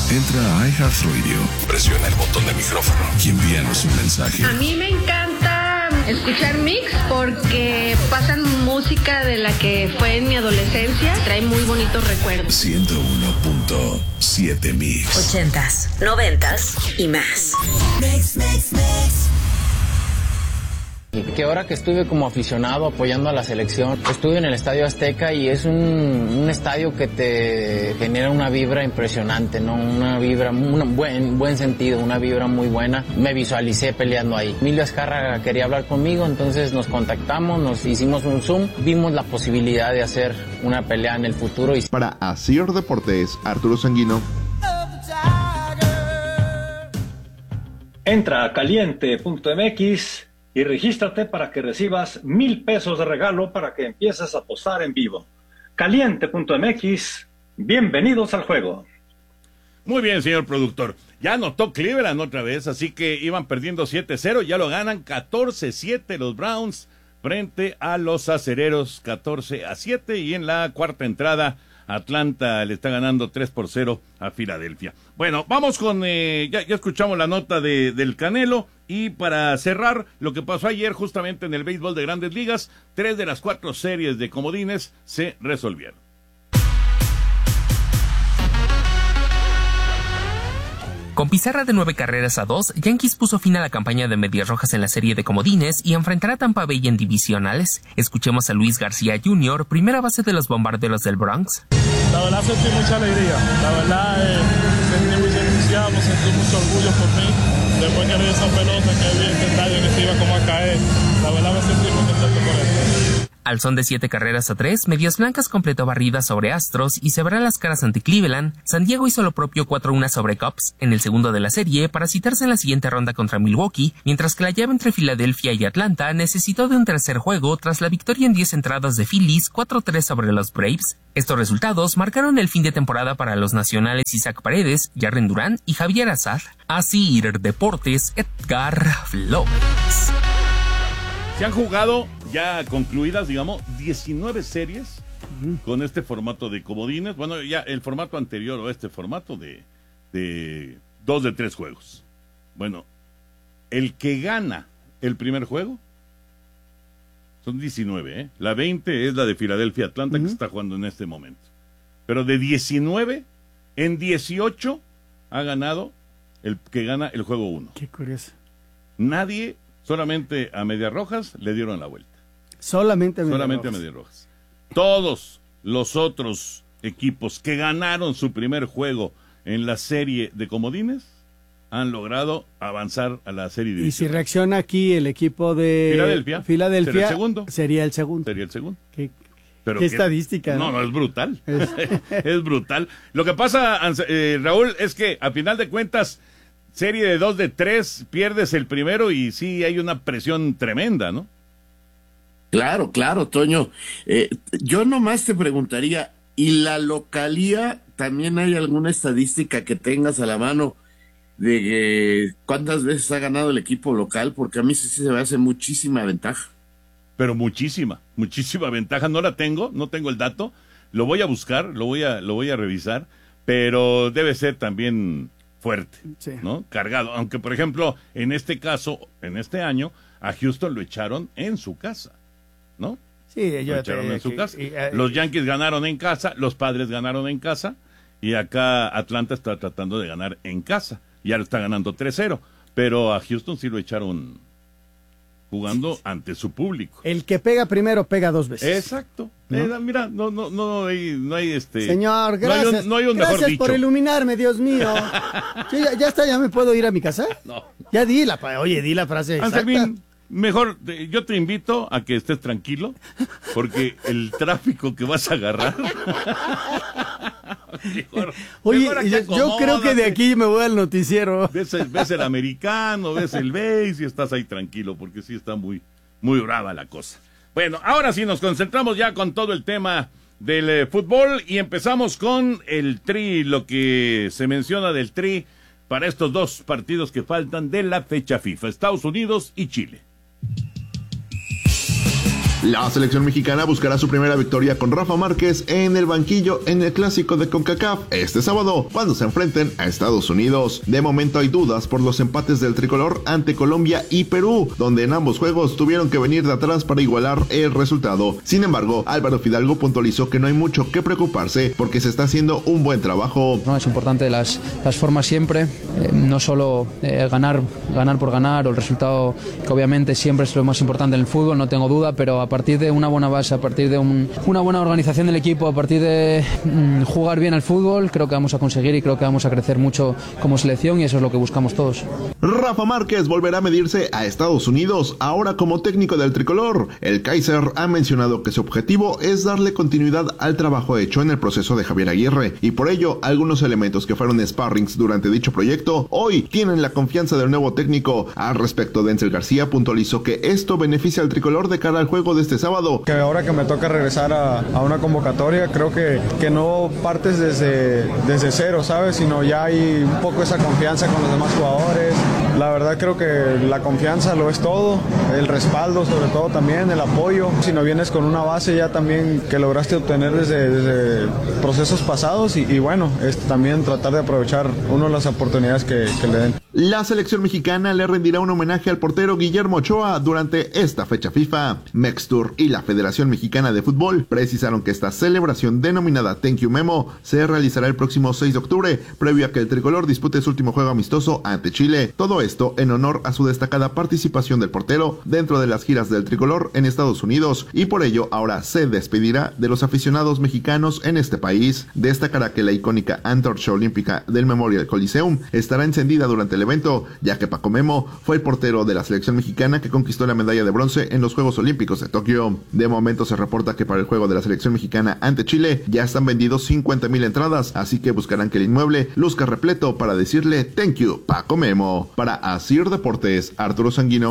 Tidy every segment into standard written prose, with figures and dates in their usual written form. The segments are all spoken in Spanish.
Entra a iHeartRadio, presiona el botón de micrófono y envíanos un mensaje. A mí me encanta escuchar Mix porque pasan música de la que fue en mi adolescencia. Trae muy bonitos recuerdos. 101.7 Mix. 80s, 90s y más. Mix. Que ahora que estuve como aficionado apoyando a la selección, estuve en el Estadio Azteca y es un estadio que te genera una vibra impresionante, ¿no? Una vibra, buen sentido, una vibra muy buena. Me visualicé peleando ahí. Emilio Azcárraga quería hablar conmigo, entonces nos contactamos, nos hicimos un Zoom, vimos la posibilidad de hacer una pelea en el futuro. Para Asir Deportes, Arturo Sanguino. Entra a caliente.mx y regístrate para que recibas 1,000 pesos de regalo para que empieces a apostar en vivo. Caliente.mx, bienvenidos al juego. Muy bien, señor productor. Ya anotó Cleveland otra vez, así que iban perdiendo 7-0, ya lo ganan 14-7 los Browns frente a los Acereros, 14-7, y en la cuarta entrada Atlanta le está ganando 3-0 a Filadelfia. Bueno, vamos con, ya escuchamos la nota del Canelo, y para cerrar lo que pasó ayer justamente en el béisbol de Grandes Ligas, 3 de las 4 series de comodines se resolvieron. Con pizarra de 9-2, Yankees puso fin a la campaña de Medias Rojas en la serie de comodines y enfrentará a Tampa Bay en divisionales. Escuchemos a Luis García Jr., primera base de los Bombarderos del Bronx. La verdad sentí mucha alegría, la verdad sentí mucho entusiasmo, sentí mucho orgullo por mí. Después que vi esa pelota, que vi el estadio que se iba como a caer, la verdad me sentí muy contento por eso. Al son de 7-3, Medias Blancas completó barrida sobre Astros y se verá las caras ante Cleveland. San Diego hizo lo propio 4-1 sobre Cubs en el segundo de la serie para citarse en la siguiente ronda contra Milwaukee, mientras que la llave entre Filadelfia y Atlanta necesitó de un tercer juego tras la victoria en 10 entradas de Phillies 4-3 sobre los Braves. Estos resultados marcaron el fin de temporada para los nacionales Isaac Paredes, Jarren Durán y Javier Azar. Así Deportes, Edgar Flores. Se han jugado ya concluidas, digamos, 19 series con este formato de comodines. Bueno, ya el formato anterior o este formato de 2 de 3 juegos. Bueno, el que gana el primer juego son 19, ¿eh? La 20 es la de Filadelfia Atlanta que se está jugando en este momento. Pero de 19, en 18 ha ganado el que gana el juego 1. Qué curioso. Nadie, solamente a Medias Rojas le dieron la vuelta. Solamente a Medias Rojas. Todos los otros equipos que ganaron su primer juego en la serie de comodines han logrado avanzar a la serie divisional. Y si reacciona aquí el equipo de Filadelfia, sería el segundo. ¿Qué estadística? No, es brutal. Es brutal. Lo que pasa, Raúl, es que a final de cuentas, serie de 2 de 3, pierdes el primero y sí hay una presión tremenda, ¿no? Claro, Toño. Yo nomás te preguntaría, ¿y la localía también hay alguna estadística que tengas a la mano de cuántas veces ha ganado el equipo local? Porque a mí sí se me hace muchísima ventaja. Pero muchísima ventaja. No tengo el dato. Lo voy a buscar, lo voy a revisar, pero debe ser también fuerte, sí, ¿no? Cargado. Aunque, por ejemplo, en este caso, en este año, a Houston lo echaron en su casa, ¿no? Sí, lo echaron en su casa. Los Yankees ganaron en casa, los Padres ganaron en casa, y acá Atlanta está tratando de ganar en casa. Ya lo está ganando 3-0, pero a Houston sí lo echaron jugando ante su público. El que pega primero pega 2 veces. Exacto. ¿No? Mira, no hay Señor, gracias. No hay un mejor gracias dicho. por iluminarme, Dios mío. Ya está, ya me puedo ir a mi casa. No. Ya di la frase exacta. Anselmín, mejor yo te invito a que estés tranquilo, porque el tráfico que vas a agarrar. Yo creo que de aquí me voy al noticiero. Ves el americano, ves el béis y estás ahí tranquilo, porque sí está muy, muy brava la cosa. Bueno, ahora sí nos concentramos ya con todo el tema del fútbol y empezamos con el Tri, lo que se menciona del Tri para estos 2 partidos que faltan de la fecha FIFA, Estados Unidos y Chile. La selección mexicana buscará su primera victoria con Rafa Márquez en el banquillo en el clásico de CONCACAF este sábado, cuando se enfrenten a Estados Unidos. De momento hay dudas por los empates del tricolor ante Colombia y Perú, donde en ambos juegos tuvieron que venir de atrás para igualar el resultado. Sin embargo, Álvaro Fidalgo puntualizó que no hay mucho que preocuparse porque se está haciendo un buen trabajo. No, es importante las formas siempre, no solo ganar por ganar, o el resultado que obviamente siempre es lo más importante en el fútbol, no tengo duda, pero a partir de una buena base, a partir de una buena organización del equipo, a partir de jugar bien al fútbol, creo que vamos a conseguir y creo que vamos a crecer mucho como selección, y eso es lo que buscamos todos. Rafa Márquez volverá a medirse a Estados Unidos, ahora como técnico del tricolor. El Kaiser ha mencionado que su objetivo es darle continuidad al trabajo hecho en el proceso de Javier Aguirre, y por ello algunos elementos que fueron sparrings durante dicho proyecto hoy tienen la confianza del nuevo técnico. Al respecto, Denzel García puntualizó que esto beneficia al tricolor de cara al juego de este sábado. Que ahora que me toca regresar a una convocatoria, creo que no partes desde cero, ¿sabes? Sino ya hay un poco esa confianza con los demás jugadores. La verdad creo que la confianza lo es todo, el respaldo sobre todo también, el apoyo. Si no vienes con una base ya también que lograste obtener desde procesos pasados y bueno, también tratar de aprovechar las oportunidades que le den. La selección mexicana le rendirá un homenaje al portero Guillermo Ochoa durante esta fecha FIFA. Mextur y la Federación Mexicana de Fútbol precisaron que esta celebración denominada Thank You Memo se realizará el próximo 6 de octubre, previo a que el tricolor dispute su último juego amistoso ante Chile. Todo esto en honor a su destacada participación del portero dentro de las giras del tricolor en Estados Unidos, y por ello ahora se despedirá de los aficionados mexicanos en este país. Destacará que la icónica antorcha olímpica del Memorial Coliseum estará encendida durante el evento, ya que Paco Memo fue el portero de la selección mexicana que conquistó la medalla de bronce en los Juegos Olímpicos de Tokio. De momento se reporta que para el juego de la selección mexicana ante Chile ya están vendidos 50,000 entradas, así que buscarán que el inmueble luzca repleto para decirle thank you Paco Memo. Para Asir Deportes, Arturo Sanguino.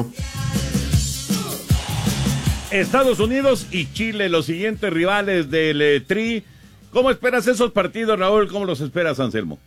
Estados Unidos y Chile, los siguientes rivales del Tri. ¿Cómo esperas esos partidos, Raúl? ¿Cómo los esperas, Anselmo?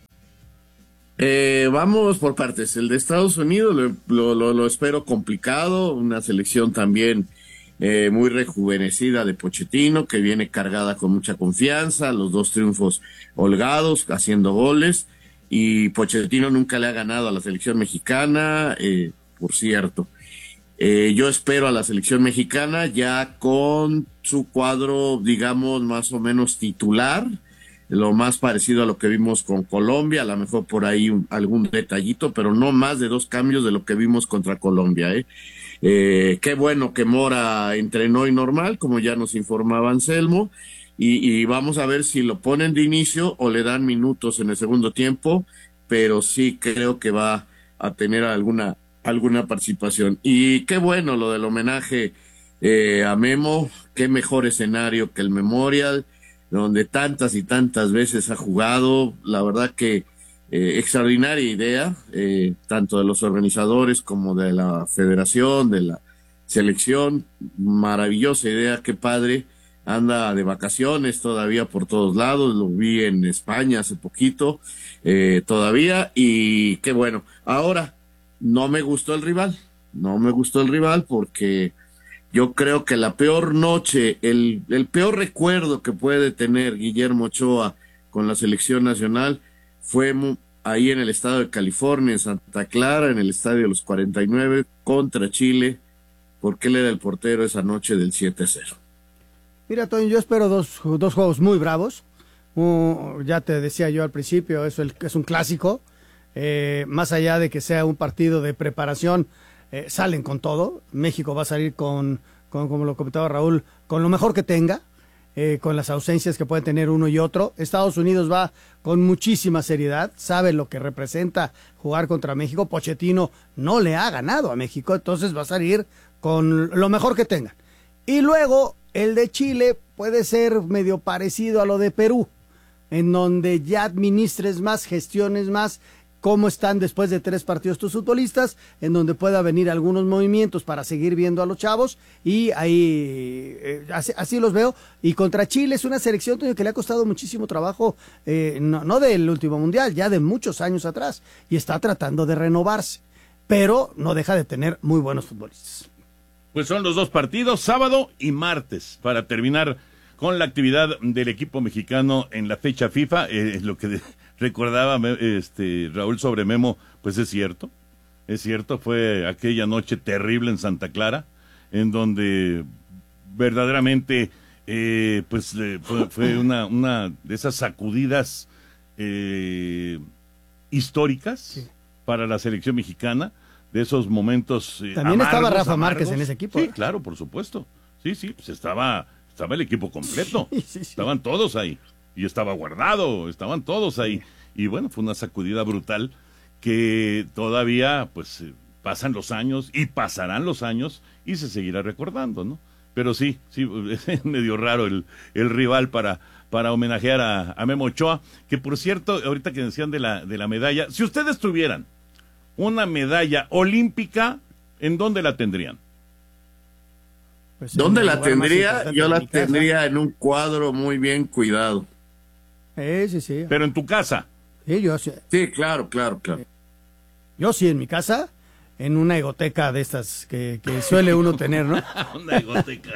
Vamos por partes. El de Estados Unidos lo espero complicado, una selección también muy rejuvenecida de Pochettino, que viene cargada con mucha confianza, los 2 triunfos holgados, haciendo goles, y Pochettino nunca le ha ganado a la selección mexicana, por cierto. Yo espero a la selección mexicana ya con su cuadro, digamos, más o menos titular, lo más parecido a lo que vimos con Colombia, a lo mejor por ahí algún detallito, pero no más de 2 cambios de lo que vimos contra Colombia. Qué bueno que Mora entrenó y normal, como ya nos informaba Anselmo, y vamos a ver si lo ponen de inicio o le dan minutos en el segundo tiempo, pero sí creo que va a tener alguna participación. Y qué bueno lo del homenaje a Memo, qué mejor escenario que el Memorial, donde tantas y tantas veces ha jugado. La verdad que extraordinaria idea, tanto de los organizadores como de la federación, de la selección, maravillosa idea, qué padre. Anda de vacaciones todavía por todos lados, lo vi en España hace poquito todavía, y qué bueno. Ahora, no me gustó el rival porque yo creo que la peor noche, el peor recuerdo que puede tener Guillermo Ochoa con la selección nacional fue ahí en el estado de California, en Santa Clara, en el estadio de los 49 contra Chile, porque él era el portero esa noche del 7-0. Mira, Toño, yo espero dos juegos muy bravos. Ya te decía yo al principio, es un clásico. Más allá de que sea un partido de preparación, salen con todo. México va a salir con, como lo comentaba Raúl, con lo mejor que tenga, con las ausencias que pueden tener uno y otro. Estados Unidos va con muchísima seriedad, sabe lo que representa jugar contra México. Pochettino no le ha ganado a México, entonces va a salir con lo mejor que tengan. Y luego el de Chile puede ser medio parecido a lo de Perú, en donde ya administres más, gestiones más cómo están después de 3 partidos tus futbolistas, en donde pueda venir algunos movimientos para seguir viendo a los chavos, y ahí así los veo. Y contra Chile es una selección que le ha costado muchísimo trabajo, no del último mundial, ya de muchos años atrás, y está tratando de renovarse, pero no deja de tener muy buenos futbolistas. Pues son los dos partidos, sábado y martes, para terminar con la actividad del equipo mexicano en la fecha FIFA. Lo que recordaba Raúl sobre Memo, pues es cierto, fue aquella noche terrible en Santa Clara, en donde verdaderamente fue una de esas sacudidas históricas para la selección mexicana, de esos momentos también estaba Rafa amargos. Márquez en ese equipo. Sí, claro, por supuesto. Sí, pues estaba el equipo completo. Sí. Estaban todos ahí. Y estaba Guardado, estaban todos ahí. Y bueno, fue una sacudida brutal que todavía, pues, pasan los años y pasarán los años y se seguirá recordando, ¿no? Pero sí, es medio raro el rival para homenajear a Memo Ochoa, que por cierto, ahorita que decían de la medalla, si ustedes tuvieran una medalla olímpica, ¿en dónde la tendrían? Pues ¿dónde la tendría? Yo la tendría en un cuadro muy bien cuidado. Sí. ¿Pero en tu casa? Sí, yo sí. Sí, claro. Yo sí, en mi casa, en una egoteca de estas que suele uno tener, ¿no? Una egoteca.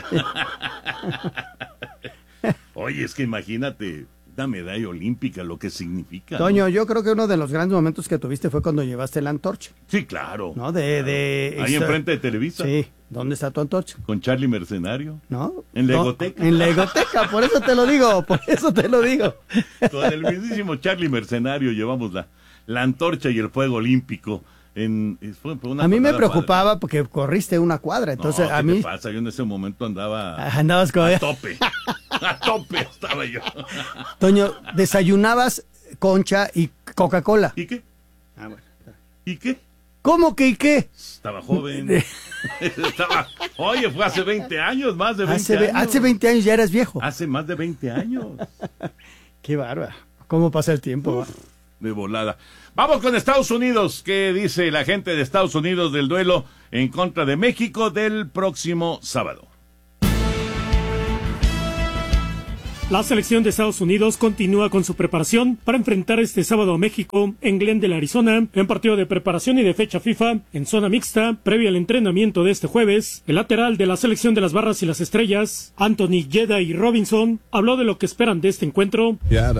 Oye, es que imagínate, una medalla olímpica, lo que significa. Toño, ¿no? Yo creo que uno de los grandes momentos que tuviste fue cuando llevaste la antorcha. Sí, claro. ¿No? Ahí enfrente de Televisa. Sí. ¿Dónde está tu antorcha? Con Charlie Mercenario. ¿No? En la egoteca. En la egoteca, por eso te lo digo. Con el mismísimo Charlie Mercenario llevamos la antorcha y el fuego olímpico. A mí me preocupaba porque corriste una cuadra, entonces ¿qué te pasa? Yo en ese momento andabas a tope. A tope estaba yo. Toño, desayunabas concha y Coca-Cola. ¿Y qué? ¿Y qué? ¿Cómo que y qué? Estaba joven. Oye, fue hace 20 años, más de 20 años. Hace 20 años ya eras viejo. Hace más de 20 años. Qué bárbaro. ¿Cómo pasa el tiempo? De volada. Vamos con Estados Unidos. ¿Qué dice la gente de Estados Unidos del duelo en contra de México del próximo sábado? La selección de Estados Unidos continúa con su preparación para enfrentar este sábado a México en Glendale, Arizona, en partido de preparación y de fecha FIFA en zona mixta, previo al entrenamiento de este jueves. El lateral de la selección de las Barras y las Estrellas, Anthony Jedai Robinson, habló de lo que esperan de este encuentro.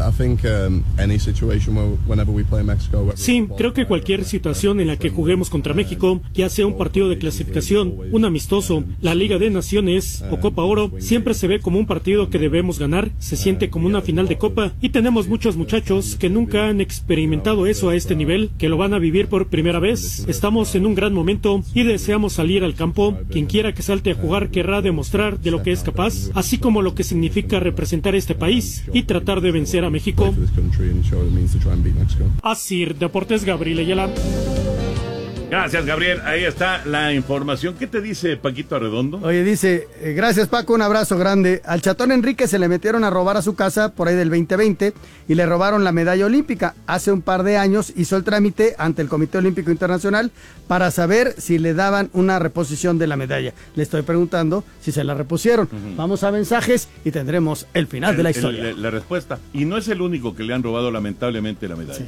Sí, creo que cualquier situación en la que juguemos contra México, ya sea un partido de clasificación, un amistoso, la Liga de Naciones o Copa Oro, siempre se ve como un partido que debemos ganar. Se siente como una final de Copa y tenemos muchos muchachos que nunca han experimentado eso a este nivel, que lo van a vivir por primera vez. Estamos en un gran momento y deseamos salir al campo. Quien quiera que salte a jugar querrá demostrar de lo que es capaz, así como lo que significa representar este país y tratar de vencer a México. Asir Deportes, Gabriel Ayala. Gracias, Gabriel. Ahí está la información. ¿Qué te dice Paquito Arredondo? Oye, dice, gracias Paco, un abrazo grande. Al Chatón Enrique se le metieron a robar a su casa por ahí del 2020 y le robaron la medalla olímpica. Hace un par de años hizo el trámite ante el Comité Olímpico Internacional para saber si le daban una reposición de la medalla. Le estoy preguntando si se la repusieron. Vamos a mensajes y tendremos el final de la historia. La respuesta. Y no es el único que le han robado lamentablemente la medalla. Sí.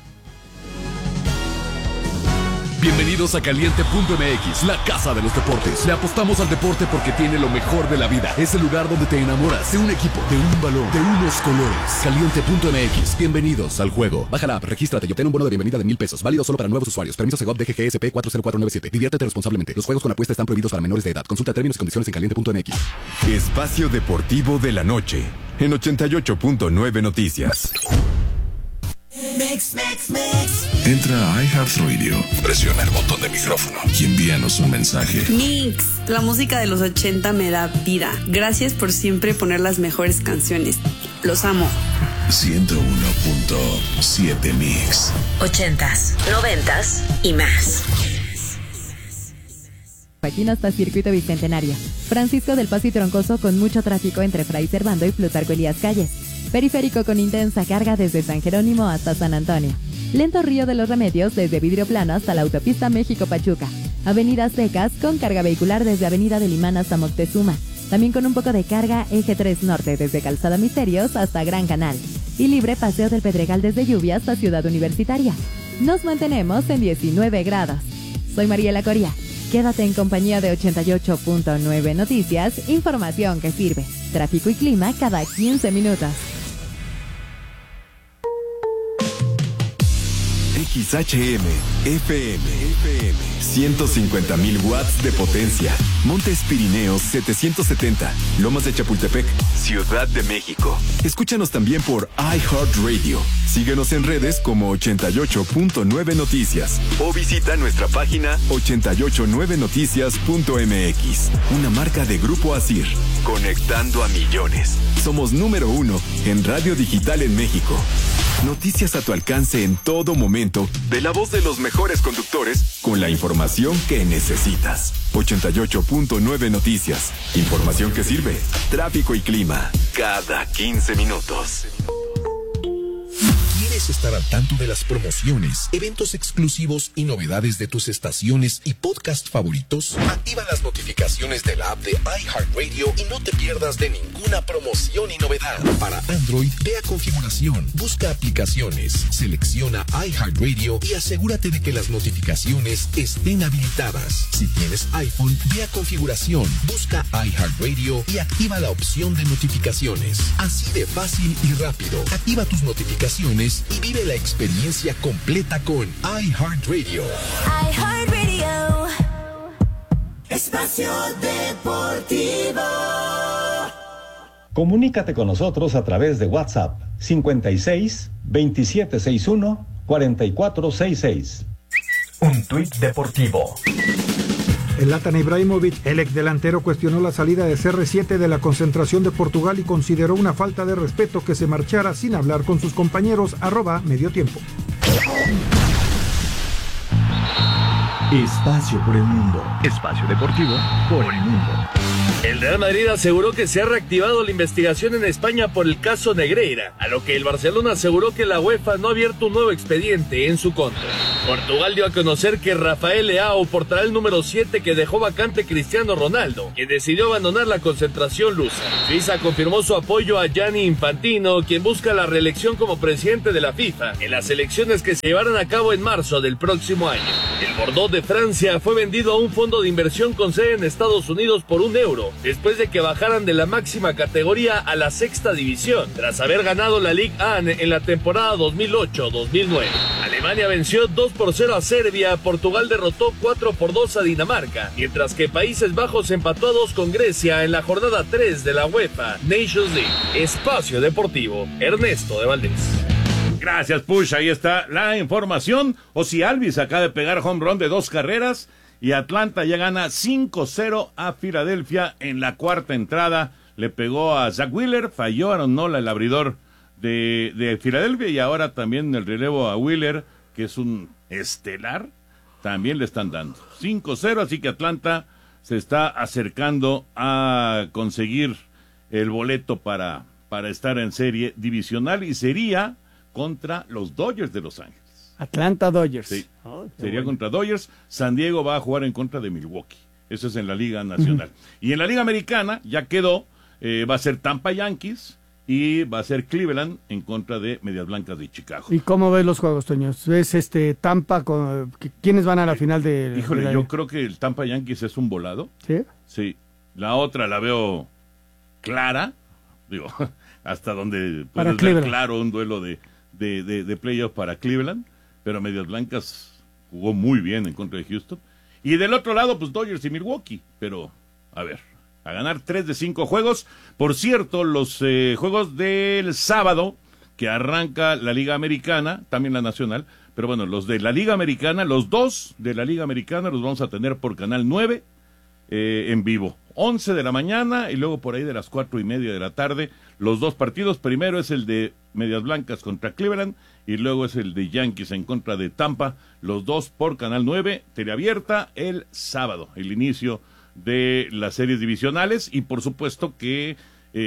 Bienvenidos a Caliente.mx, la casa de los deportes. Le apostamos al deporte porque tiene lo mejor de la vida. Es el lugar donde te enamoras de un equipo, de un balón, de unos colores. Caliente.mx, bienvenidos al juego. Baja la app, regístrate y obtén un bono de bienvenida de $1,000. Válido solo para nuevos usuarios. Permiso Segov DGGSP 40497. Diviértete responsablemente. Los juegos con apuesta están prohibidos para menores de edad. Consulta términos y condiciones en Caliente.mx. Espacio Deportivo de la Noche en 88.9 Noticias. Entra a iHeartRadio, presiona el botón de micrófono y envíanos un mensaje. Mix, la música de los 80 me da vida. Gracias por siempre poner las mejores canciones. Los amo. 101.7 Mix. 80s, 90s y más. Aquí hasta Circuito Bicentenario. Francisco del Paso y Troncoso con mucho tráfico entre Fray Servando y Plutarco Elías Calles. Periférico con intensa carga desde San Jerónimo hasta San Antonio. Lento Río de los Remedios desde Vidrio Plano hasta la autopista México-Pachuca. Avenidas secas con carga vehicular desde Avenida del Imán hasta Moctezuma. También con un poco de carga Eje 3 Norte desde Calzada Misterios hasta Gran Canal. Y libre Paseo del Pedregal desde Lluvia hasta Ciudad Universitaria. Nos mantenemos en 19 grados. Soy Mariela Coria. Quédate en compañía de 88.9 Noticias, información que sirve. Tráfico y clima cada 15 minutos. XHM FM 150,000 watts de potencia. Montes Pirineos 770, Lomas de Chapultepec, Ciudad de México. Escúchanos también por iHeartRadio. Síguenos en redes como 88.9 Noticias o visita nuestra página 889noticias.mx. Una marca de Grupo Asir, conectando a millones. Somos número 1 en radio digital en México. Noticias a tu alcance en todo momento, de la voz de los mejores conductores, con la información que necesitas. 88.9 Noticias. Información que sirve. Tráfico y clima. Cada 15 minutos. ¿Quieres estar al tanto de las promociones, eventos exclusivos y novedades de tus estaciones y podcast favoritos? Activa las notificaciones de la app de iHeartRadio y no te pierdas de ninguna promoción y novedad. Para Android, ve a configuración, busca aplicaciones, selecciona iHeartRadio y asegúrate de que las notificaciones estén habilitadas. Si tienes iPhone, ve a configuración, busca iHeartRadio y activa la opción de notificaciones. Así de fácil y rápido. Activa tus notificaciones y vive la experiencia completa con iHeartRadio. iHeartRadio. Espacio Deportivo. Comunícate con nosotros a través de WhatsApp 56 2761 4466. Un tuit deportivo. Zlatan Ibrahimovic, el ex delantero, cuestionó la salida de CR7 de la concentración de Portugal y consideró una falta de respeto que se marchara sin hablar con sus compañeros. @mediotiempo. Espacio por el mundo. Espacio deportivo por el mundo. El Real Madrid aseguró que se ha reactivado la investigación en España por el caso Negreira, a lo que el Barcelona aseguró que la UEFA no ha abierto un nuevo expediente en su contra. Portugal dio a conocer que Rafael Leao portará el número 7 que dejó vacante Cristiano Ronaldo, quien decidió abandonar la concentración lusa. Suiza confirmó su apoyo a Gianni Infantino, quien busca la reelección como presidente de la FIFA en las elecciones que se llevarán a cabo en marzo del próximo año. El Bordeaux de Francia fue vendido a un fondo de inversión con sede en Estados Unidos por €1, después de que bajaran de la máxima categoría a la sexta división, tras haber ganado la Ligue 1 en la temporada 2008-2009. Alemania venció 2-0 a Serbia, Portugal derrotó 4-2 a Dinamarca, mientras que Países Bajos empató a 2 con Grecia en la jornada 3 de la UEFA Nations League. Espacio Deportivo, Ernesto de Valdés. Gracias, Push. Ahí está la información. Ozzy Alvis acaba de pegar home run de 2 carreras y Atlanta ya gana 5-0 a Filadelfia en la cuarta entrada. Le pegó a Zach Wheeler, falló Aaron Nola, el abridor de Filadelfia, y ahora también el relevo a Wheeler, que es un estelar, también le están dando 5-0, así que Atlanta se está acercando a conseguir el boleto para estar en serie divisional, y sería contra los Dodgers de Los Ángeles. Atlanta Dodgers. Sí, sería contra Dodgers. San Diego va a jugar en contra de Milwaukee. Eso es en la Liga Nacional. Y en la Liga Americana ya quedó, va a ser Tampa Yankees y va a ser Cleveland en contra de Medias Blancas de Chicago. ¿Y cómo ves los juegos, Toño? ¿Ves Tampa con quiénes van a la final de? Híjole, yo creo que el Tampa Yankees es un volado. ¿Sí? Sí. La otra la veo clara, digo, hasta donde puedes ver claro un duelo de playoff para Cleveland, pero Medias Blancas jugó muy bien en contra de Houston. Y del otro lado, pues Dodgers y Milwaukee, pero a ver, a ganar 3 de 5 juegos. Por cierto, los juegos del sábado, que arranca la Liga Americana, también la Nacional, pero bueno, los de la Liga Americana, los 2 de la Liga Americana los vamos a tener por Canal 9 en vivo, 11 de la mañana y luego por ahí de las 4:30 de la tarde, los 2 partidos. Primero es el de Medias Blancas contra Cleveland y luego es el de Yankees en contra de Tampa, los 2 por Canal 9, teleabierta el sábado, el inicio de las series divisionales. Y por supuesto que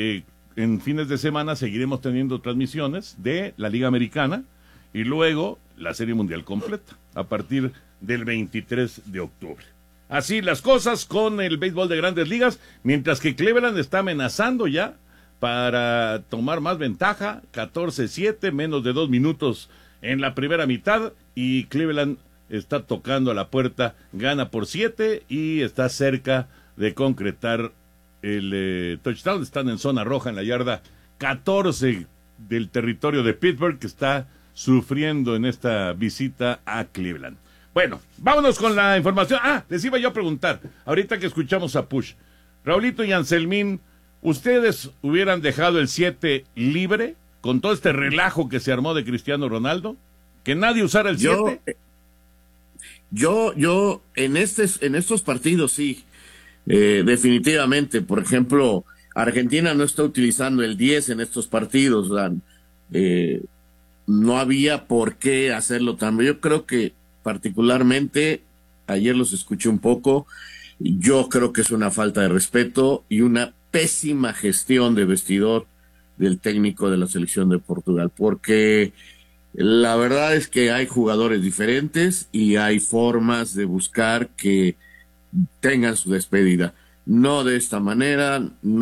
en fines de semana seguiremos teniendo transmisiones de la Liga Americana y luego la Serie Mundial completa a partir del 23 de octubre. Así las cosas con el béisbol de Grandes Ligas, mientras que Cleveland está amenazando ya para tomar más ventaja, 14-7, menos de 2 minutos en la primera mitad, y Cleveland está tocando a la puerta, gana por 7 y está cerca de concretar el touchdown. Están en zona roja en la yarda 14 del territorio de Pittsburgh, que está sufriendo en esta visita a Cleveland. Bueno, vámonos con la información. Les iba yo a preguntar, ahorita que escuchamos a Push, Raulito y Anselmín, ¿ustedes hubieran dejado el 7 libre con todo este relajo que se armó de Cristiano Ronaldo? ¿Que nadie usara el 7? Yo en estos partidos sí, definitivamente. Por ejemplo, Argentina no está utilizando el 10 en estos partidos, Dan. No había por qué hacerlo también. Yo creo que particularmente, ayer los escuché un poco, yo creo que es una falta de respeto y una pésima gestión de vestidor del técnico de la selección de Portugal, porque la verdad es que hay jugadores diferentes y hay formas de buscar que tengan su despedida. No de esta manera,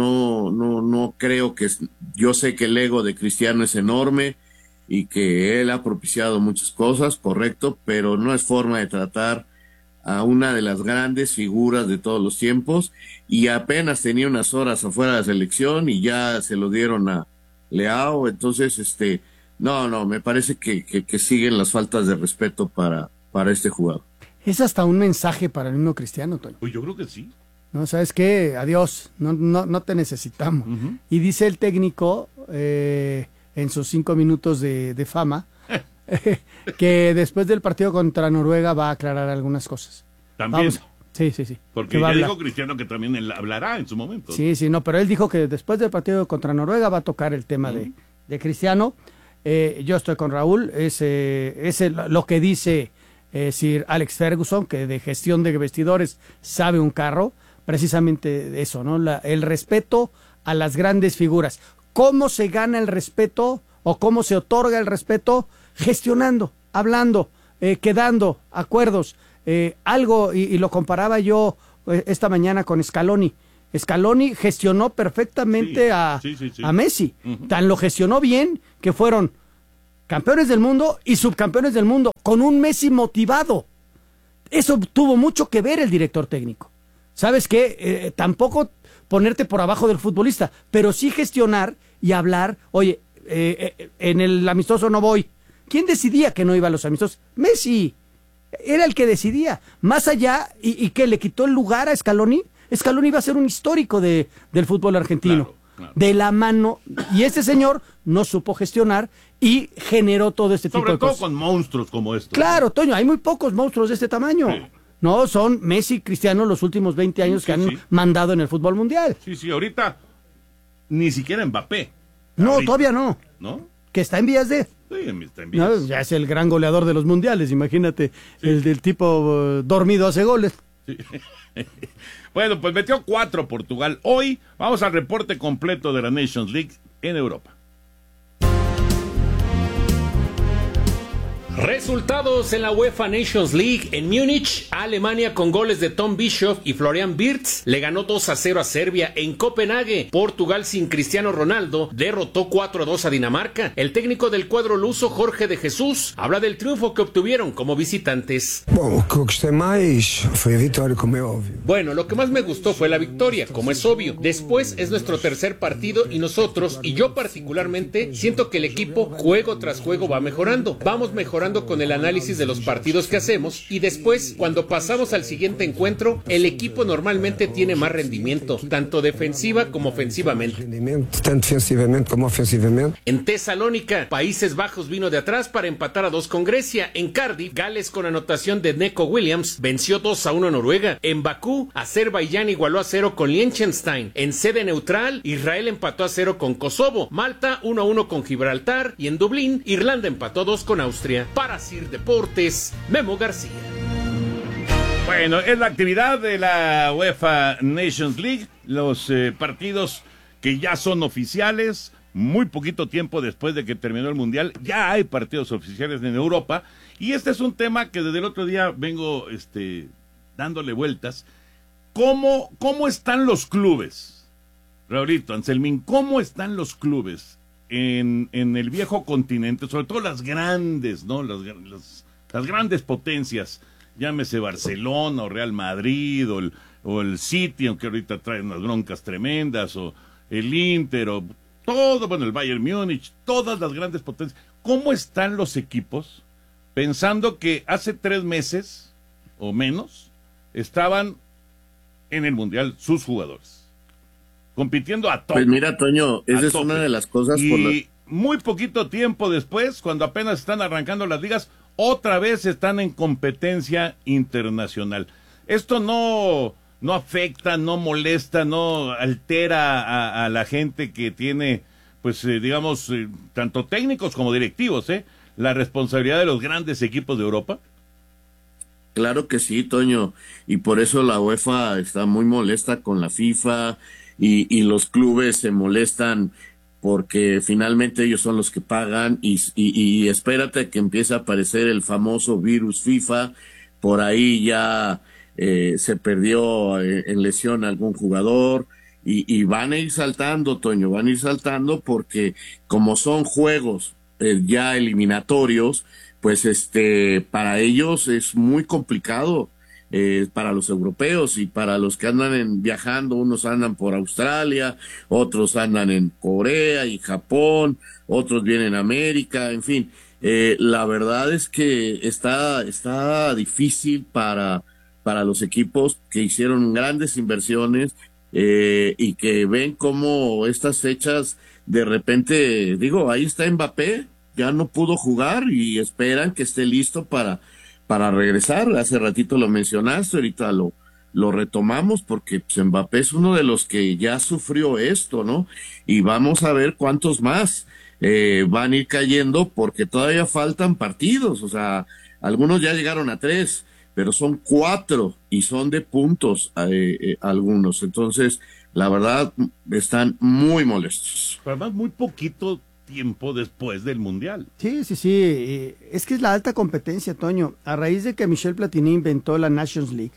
no creo que... Yo sé que el ego de Cristiano es enorme y que él ha propiciado muchas cosas, correcto, pero no es forma de tratar a una de las grandes figuras de todos los tiempos, y apenas tenía unas horas afuera de la selección y ya se lo dieron a Leao. Entonces, no, me parece que siguen las faltas de respeto para este jugador. Es hasta un mensaje para el mismo Cristiano, Toño. Pues yo creo que sí. No, ¿sabes qué? Adiós, no te necesitamos. Uh-huh. Y dice el técnico, en sus 5 minutos de fama, que después del partido contra Noruega va a aclarar algunas cosas. También. Vamos. Sí. Porque ya dijo Cristiano que también él hablará en su momento. Sí, no, pero él dijo que después del partido contra Noruega va a tocar el tema de Cristiano. Yo estoy con Raúl, es lo que dice Sir Alex Ferguson, que de gestión de vestidores sabe un carro, precisamente eso, ¿no? El respeto a las grandes figuras. ¿Cómo se gana el respeto o cómo se otorga el respeto? Gestionando, hablando, quedando acuerdos. Algo, y lo comparaba yo esta mañana con Scaloni. Scaloni gestionó perfectamente a Messi. Uh-huh. Tan lo gestionó bien que fueron campeones del mundo y subcampeones del mundo, con un Messi motivado. Eso tuvo mucho que ver el director técnico. ¿Sabes qué? Tampoco ponerte por abajo del futbolista, pero sí gestionar y hablar. Oye, en el amistoso no voy. ¿Quién decidía que no iba a los amistosos? Messi. Era el que decidía. Más allá, y que le quitó el lugar a Scaloni. Scaloni iba a ser un histórico del fútbol argentino. Claro. De la mano. Y este señor no supo gestionar y generó todo este tipo de cosas. Sobre todo con monstruos como estos. Claro, Toño, hay muy pocos monstruos de este tamaño. Sí. No, son Messi y Cristiano los últimos 20 años que han mandado en el fútbol mundial. Sí, ahorita ni siquiera Mbappé. No, ahorita. Todavía no. ¿No? Que está en vías de... Sí, está en vías. No, ya es el gran goleador de los mundiales, imagínate. Sí. El del tipo dormido hace goles. Sí. Bueno, pues metió 4 Portugal. Hoy vamos al reporte completo de la Nations League en Europa. Resultados en la UEFA Nations League. En Múnich, Alemania, con goles de Tom Bischoff y Florian Wirtz, le ganó 2-0 a Serbia. En Copenhague, Portugal sin Cristiano Ronaldo derrotó 4-2 a Dinamarca. El técnico del cuadro luso, Jorge de Jesús, habla del triunfo que obtuvieron como visitantes. Bueno, lo que más me gustó fue la victoria, como es obvio. Después es nuestro tercer partido y nosotros, y yo particularmente, siento que el equipo juego tras juego va mejorando. Vamos mejorando con el análisis de los partidos que hacemos, y después, cuando pasamos al siguiente encuentro, el equipo normalmente tiene más rendimiento, tanto defensiva como ofensivamente. En Tesalónica, Países Bajos vino de atrás para empatar a 2 con Grecia. En Cardiff, Gales, con anotación de Neco Williams, venció 2-1 a Noruega. En Bakú, Azerbaiyán igualó a 0 con Liechtenstein. En sede neutral, Israel empató a 0 con Kosovo. Malta 1-1 con Gibraltar, y en Dublín, Irlanda empató 2 con Austria. Para Sir Deportes, Memo García. Bueno, es la actividad de la UEFA Nations League, los partidos que ya son oficiales. Muy poquito tiempo después de que terminó el Mundial, ya hay partidos oficiales en Europa, y este es un tema que desde el otro día vengo dándole vueltas. ¿Cómo están los clubes? Raulito, Anselmín, ¿cómo están los clubes en el viejo continente, sobre todo las grandes, ¿no? Las las grandes potencias, llámese Barcelona o Real Madrid o el City, aunque ahorita traen unas broncas tremendas, o el Inter, o todo, bueno, el Bayern Múnich, todas las grandes potencias. ¿Cómo están los equipos pensando que hace 3 meses o menos estaban en el Mundial sus jugadores, compitiendo a tope? Pues mira, Toño, esa es una de las cosas y muy poquito tiempo después, cuando apenas están arrancando las ligas, otra vez están en competencia internacional. Esto no afecta, no molesta, no altera a la gente que tiene, pues digamos, tanto técnicos como directivos, la responsabilidad de los grandes equipos de Europa. Claro que sí, Toño, y por eso la UEFA está muy molesta con la FIFA y los clubes se molestan porque finalmente ellos son los que pagan y espérate que empiece a aparecer el famoso virus FIFA. Por ahí ya se perdió en lesión algún jugador y van a ir saltando, Toño, van a ir saltando porque como son juegos ya eliminatorios, pues para ellos es muy complicado, para los europeos y para los que andan viajando. Unos andan por Australia, otros andan en Corea y Japón, otros vienen a América, en fin, la verdad es que está difícil para los equipos que hicieron grandes inversiones y que ven cómo estas fechas de repente, digo, ahí está Mbappé, ya no pudo jugar y esperan que esté listo para regresar. Hace ratito lo mencionaste, ahorita lo retomamos porque pues, Mbappé es uno de los que ya sufrió esto, ¿no? Y vamos a ver cuántos más van a ir cayendo porque todavía faltan partidos, o sea, algunos ya llegaron a 3, pero son 4 y son de puntos algunos. Entonces, la verdad, están muy molestos. Además, muy poquito tiempo después del Mundial. Sí. Es que es la alta competencia, Toño. A raíz de que Michel Platini inventó la Nations League,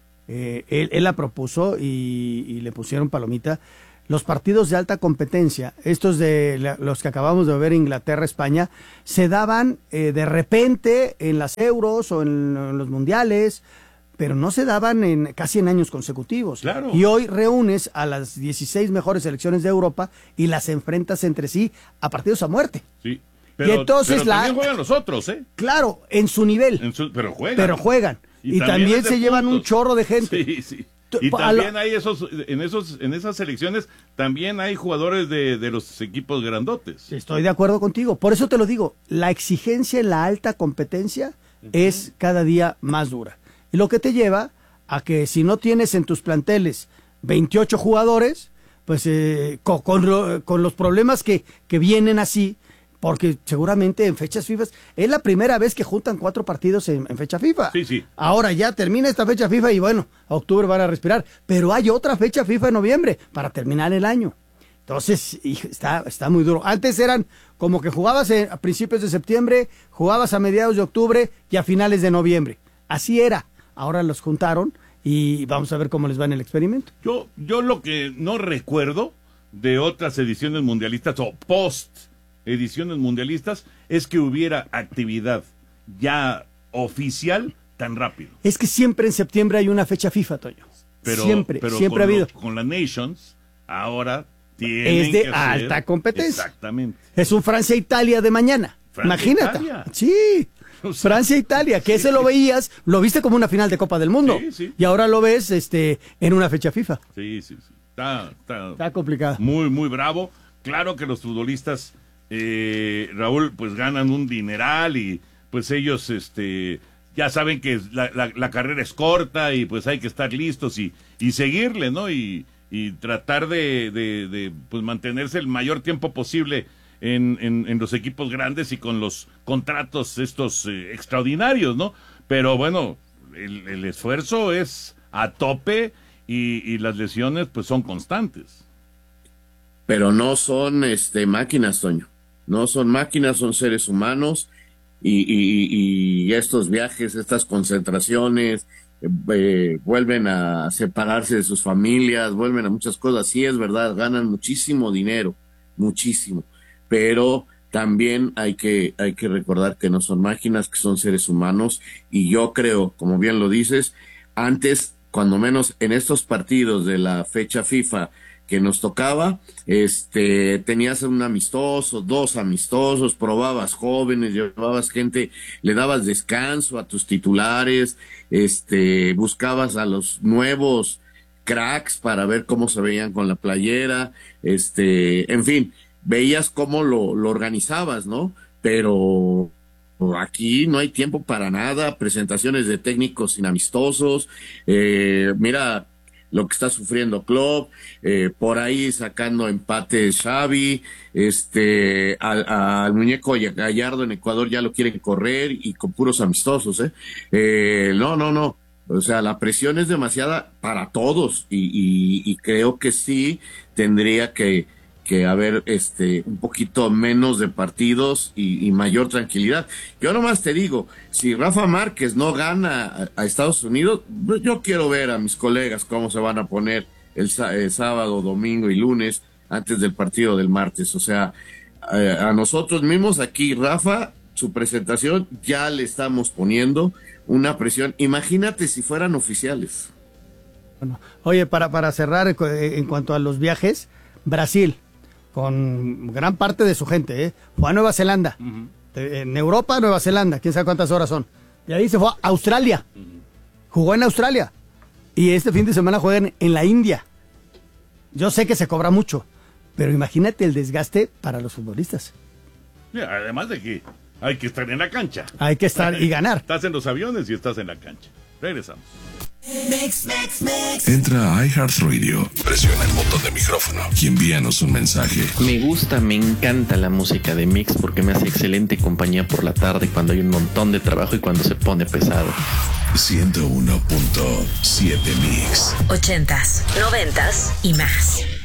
él la propuso y le pusieron palomita. Los partidos de alta competencia, estos de los que acabamos de ver, Inglaterra, España, se daban de repente en las Euros o en los Mundiales, pero no se daban casi en años consecutivos. Claro. Y hoy reúnes a las 16 mejores selecciones de Europa y las enfrentas entre sí a partidos a muerte. Sí. Y entonces también juegan los otros, ¿eh? Claro, en su nivel. Pero juegan. Y también se llevan un chorro de gente. Sí. Y también hay en esas selecciones también hay jugadores de los equipos grandotes. Estoy de acuerdo contigo. Por eso te lo digo, la exigencia en la alta competencia es cada día más dura. Y lo que te lleva a que si no tienes en tus planteles 28 jugadores, pues con los problemas que vienen así, porque seguramente en fechas FIFA es la primera vez que juntan 4 partidos en fecha FIFA. Sí. Ahora ya termina esta fecha FIFA y bueno, a octubre van a respirar, pero hay otra fecha FIFA en noviembre para terminar el año. Entonces, está muy duro. Antes eran como que jugabas a principios de septiembre, jugabas a mediados de octubre y a finales de noviembre. Así era. Ahora los juntaron y vamos a ver cómo les va en el experimento. Yo lo que no recuerdo de otras ediciones mundialistas o post ediciones mundialistas es que hubiera actividad ya oficial tan rápido. Es que siempre en septiembre hay una fecha FIFA, Toño. Siempre ha habido. Con la Nations, ahora tienen es de que alta competencia. Exactamente. Es un Francia-Italia de mañana. Imagínate. Italia. Sí. Francia-Italia, que ese lo viste como una final de Copa del Mundo. Sí. Y ahora lo ves en una fecha FIFA. Sí. Está complicado. Muy, muy bravo. Claro que los futbolistas, Raúl, pues ganan un dineral y pues ellos ya saben que la carrera es corta y pues hay que estar listos y seguirle, ¿no? Y tratar de pues mantenerse el mayor tiempo posible en los equipos grandes y con los contratos estos extraordinarios, ¿no? Pero bueno, el esfuerzo es a tope y las lesiones pues son constantes. Pero no son máquinas, Toño. No son máquinas, son seres humanos y estos viajes, estas concentraciones, vuelven a separarse de sus familias, vuelven a muchas cosas. Sí, es verdad, ganan muchísimo dinero, muchísimo. Pero también hay que recordar que no son máquinas, que son seres humanos, y yo creo, como bien lo dices, antes, cuando menos en estos partidos de la fecha FIFA que nos tocaba, tenías un amistoso, 2 amistosos, probabas jóvenes, llevabas gente, le dabas descanso a tus titulares, buscabas a los nuevos cracks para ver cómo se veían con la playera, en fin, veías cómo lo organizabas, ¿no? Pero aquí no hay tiempo para nada, presentaciones de técnicos sin amistosos, mira lo que está sufriendo Klopp, por ahí sacando empate Xavi, al muñeco Gallardo en Ecuador ya lo quieren correr y con puros amistosos, no, o sea, la presión es demasiada para todos y creo que sí tendría que haber un poquito menos de partidos y mayor tranquilidad. Yo nomás te digo, si Rafa Márquez no gana a Estados Unidos, yo quiero ver a mis colegas cómo se van a poner el sábado, domingo y lunes antes del partido del martes. O sea, a nosotros mismos aquí, Rafa, su presentación ya le estamos poniendo una presión. Imagínate si fueran oficiales. Bueno, oye, para cerrar en cuanto a los viajes, Brasil, con gran parte de su gente, fue a Nueva Zelanda. En Europa, Nueva Zelanda, quién sabe cuántas horas son. Y ahí se fue a Australia. Jugó en Australia. Y este fin de semana juegan en la India. Yo sé que se cobra mucho, pero imagínate el desgaste para los futbolistas. Además de que hay que estar en la cancha. Hay que estar y ganar. Estás en los aviones y estás en la cancha. Regresamos. Entra a iHeartRadio, presiona el botón de micrófono y envíanos un mensaje. Me encanta la música de Mix porque me hace excelente compañía por la tarde cuando hay un montón de trabajo y cuando se pone pesado. 101.7 Mix. 80s, 90s y más.